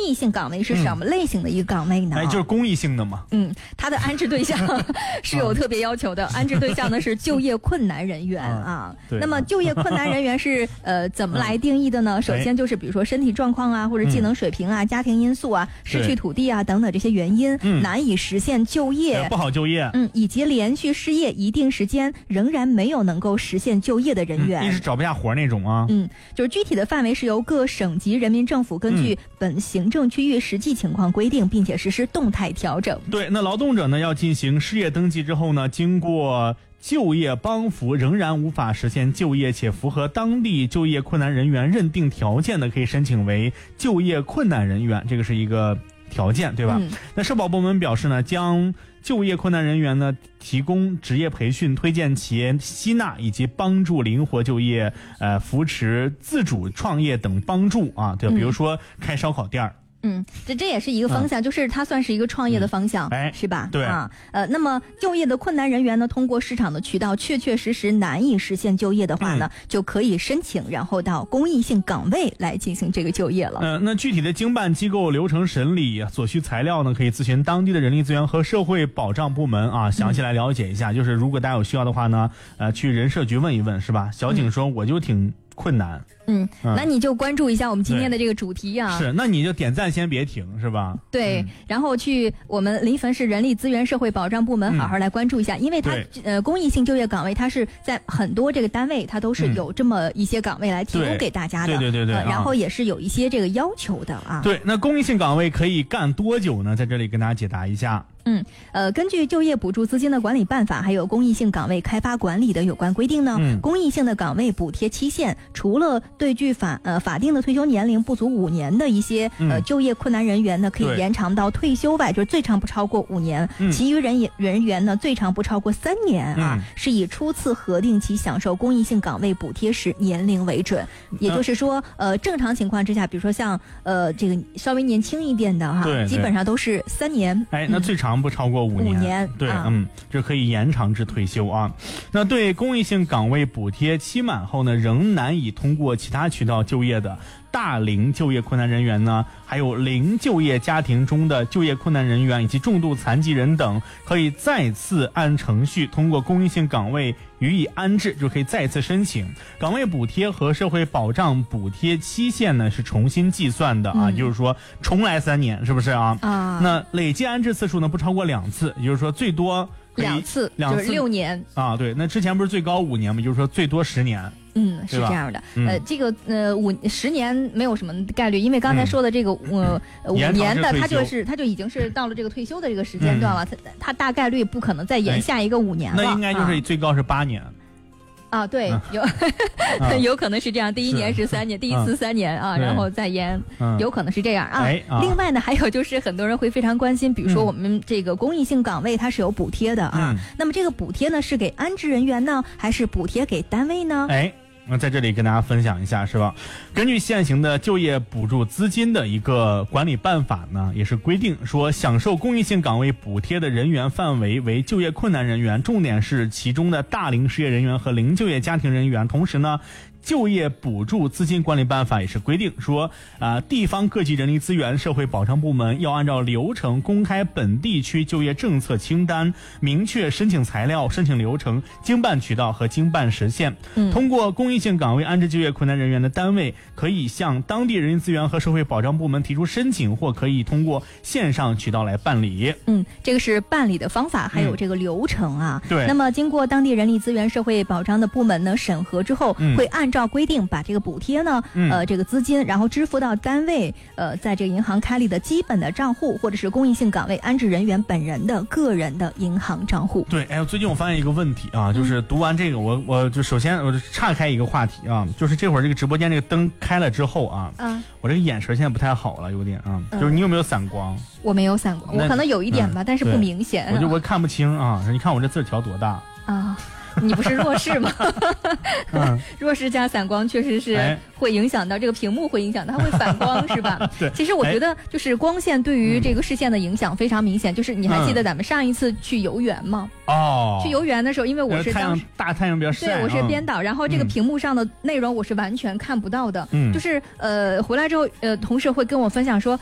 益性岗位是什么类型的一个岗位呢？ 就是公益性的嘛。 它的安置对象是有特别要求的，安置对象呢是就业困难人员啊。那么就业困难人员是怎么来定义的呢？首先就是比如说身体状况啊，或者技能水平啊，家庭因素啊，失去土地啊等等这些原因，难以实现就业， 不好就业， 以及连续失业一定时间仍然没有能够实现就业的人员， 一直找不下活那种啊。 就是具体的范围是由各省级人民政府根据本行政区域实际情况规定，并且实施动态调整。 对，那劳动者呢要进行失业登记之后呢，经过就业帮扶仍然无法实现就业且符合当地就业困难人员认定条件的，可以申请为就业困难人员，这个是一个条件，对吧？那社保部门表示呢，将就业困难人员呢提供职业培训、推荐企业吸纳以及帮助灵活就业、扶持自主创业等帮助啊，对，比如说开烧烤店儿。 这也是一个方向，就是它算是一个创业的方向，是吧？ 对啊，那么就业的困难人员呢，通过市场的渠道确实难以实现就业的话呢，就可以申请，然后到公益性岗位来进行这个就业了。 那具体的经办机构流程审理所需材料呢，可以咨询当地的人力资源和社会保障部门啊，详细来了解一下。就是如果大家有需要的话呢，去人社局问一问，是吧？小景说我就挺困难。 那你就关注一下我们今天的这个主题啊。 是，那你就点赞先别停，是吧？ 对，然后去我们临汾市人力资源社会保障部门好好来关注一下，因为它公益性就业岗位，它是在很多这个单位，它都是有这么一些岗位来提供给大家的。 对， 然后也是有一些这个要求的啊。 对，那公益性岗位可以干多久呢？在这里跟大家解答一下。 根据就业补助资金的管理办法，还有公益性岗位开发管理的有关规定呢，公益性的岗位补贴期限，除了对距法定的退休年龄不足5年的一些就业困难人员呢，可以延长到退休外，就是最长不超过5年，其余人员呢最长不超过3年啊，是以初次核定其享受公益性岗位补贴时年龄为准。也就是说，正常情况之下，比如说像这个稍微年轻一点的哈，基本上都是3年。 那最长不超过5年。对，这可以延长至退休啊。那对公益性岗位补贴期满后呢，仍难以通过其他渠道就业的大龄就业困难人员呢，还有零就业家庭中的就业困难人员以及重度残疾人等，可以再次按程序通过公益性岗位予以安置，就可以再次申请。岗位补贴和社会保障补贴期限呢是重新计算的啊，就是说重来3年，是不是啊？那累计安置次数呢不超过2次，也就是说最多 2次，就是6年啊。对，那之前不是最高5年吗？就是说最多10年。 是这样的。这个10年没有什么概率，因为刚才说的这个5年的，他就已经是到了这个退休的这个时间段了，他大概率不可能再延下一个5年了。 那应该就是最高是8年。 对，有可能是这样，第1年是3年，第一次3年啊，然后再延，有可能是这样啊。另外呢，还有就是很多人会非常关心，比如说我们这个公益性岗位它是有补贴的啊，那么这个补贴呢是给安置人员呢，还是补贴给单位呢？ 那在这里跟大家分享一下，是吧？根据现行的就业补助资金的一个管理办法呢，也是规定说，享受公益性岗位补贴的人员范围为就业困难人员，重点是其中的大龄失业人员和零就业家庭人员。同时呢，就业补助资金管理办法也是规定说，地方各级人力资源社会保障部门要按照流程公开本地区就业政策清单，明确申请材料、申请流程、经办渠道和经办时限。通过公益性岗位安置就业困难人员的单位，可以向当地人力资源和社会保障部门提出申请，或可以通过线上渠道来办理。 这个是办理的方法，还有这个流程啊。 对。 那么经过当地人力资源社会保障的部门呢审核之后，会按照规定把这个补贴呢，这个资金，然后支付到单位在这个银行开立的基本的账户，或者是公益性岗位安置人员本人的个人的银行账户。 对，最近我发现一个问题啊，就是读完这个，我就首先我就岔开一个话题啊，就是这会儿这个直播间这个灯开了之后啊，我这个眼神现在不太好了，有点啊，就是你有没有散光？我没有散光，我可能有一点吧，但是不明显。 我看不清啊，你看我这字调多大啊？你不是弱视吗？弱视加散光确实是会影响到这个屏幕，会影响到它会反光，是吧？ 对。 其实我觉得就是光线对于这个视线的影响非常明显。就是你还记得咱们上一次去游园吗？去游园的时候，因为我是大太阳比较晒， 对，我是编导，然后这个屏幕上的内容我是完全看不到的。就是回来之后，同事会跟我分享说，